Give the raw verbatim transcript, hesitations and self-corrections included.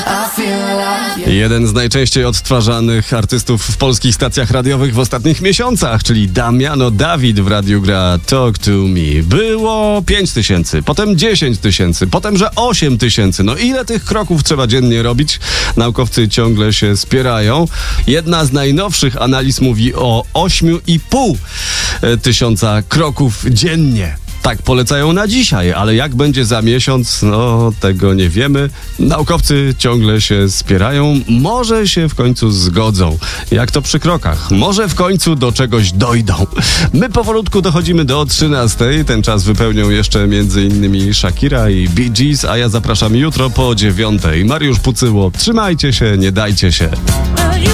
Jeden z najczęściej odtwarzanych artystów w polskich stacjach radiowych w ostatnich miesiącach, czyli Damiano David w radiu gra Talk to Me. Było pięć tysięcy, potem dziesięć tysięcy, potem że osiem tysięcy. No ile tych kroków trzeba dziennie robić? Naukowcy ciągle się spierają. Jedna z najnowszych analiz mówi o ośmiu i pół tysiąca kroków dziennie. Tak polecają na dzisiaj, ale jak będzie za miesiąc, no tego nie wiemy. Naukowcy ciągle się spierają, może się w końcu zgodzą. Jak to przy krokach, może w końcu do czegoś dojdą. My powolutku dochodzimy do trzynastej, ten czas wypełnią jeszcze między innymi Shakira i Bee Gees, a ja zapraszam jutro po dziewiątej. Mariusz Pucyło, trzymajcie się, nie dajcie się.